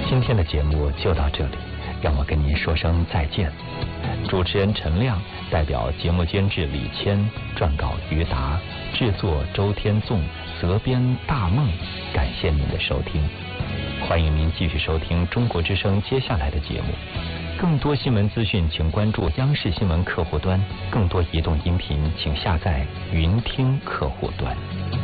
今天的节目就到这里，让我跟您说声再见。主持人陈亮代表节目监制李谦、撰稿于达、制作周天纵、责编大梦，感谢您的收听。欢迎您继续收听中国之声接下来的节目。更多新闻资讯请关注央视新闻客户端，更多移动音频请下载云听客户端。